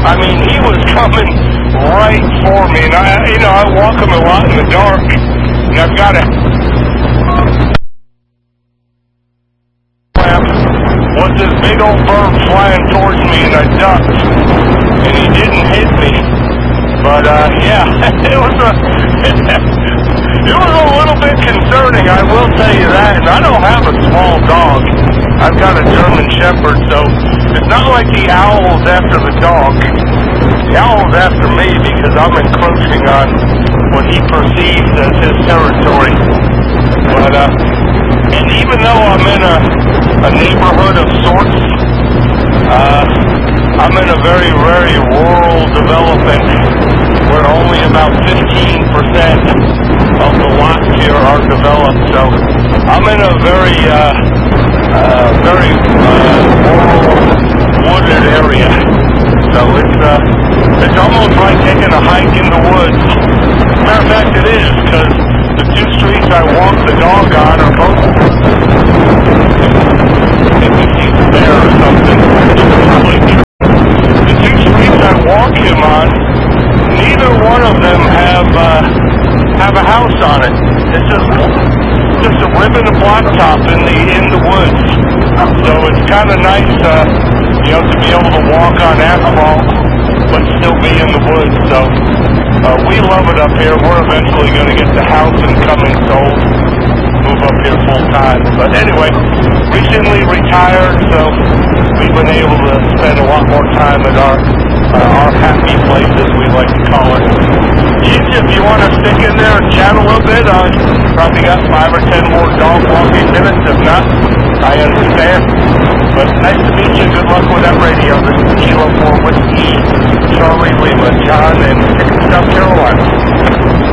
I mean, he was coming right for me, and I walk him a lot in the dark, and I've got a was this big old bird flying towards me, and I ducked, and he didn't hit me. But yeah, it was a little bit concerning, I will tell you that. And I don't have a small dog. I've got a German Shepherd, so it's not like the owl's after the dog. The owl's after me because I'm encroaching on what he perceives as his territory. But and even though I'm in a neighborhood of sorts, I'm in a very, very rural development where only about 15% of the lots here are developed. So I'm in a very, very rural, wooded area. So it's almost like taking a hike in the woods. As a matter of fact, it is, because the two streets I walk the dog on are both. If you see the bear or something, the two streets I walk him on, neither one of them have a house on it. It's just a ribbon of blacktop in the woods. So it's kind of nice, to be able to walk on asphalt, but still be in the woods. So we love it up here. We're eventually going to get the house and coming sold, move up here full time. But anyway, recently retired, so we've been able to spend a lot more time at our happy place, as we like to call it. If you want to stick in there and chat a little bit, probably got 5 or 10 more dog walking minutes. If not, I understand. But nice to meet you. Good luck with that radio. This is Kilo 4 Whiskey, Charlie Lima, John, and South Carolina.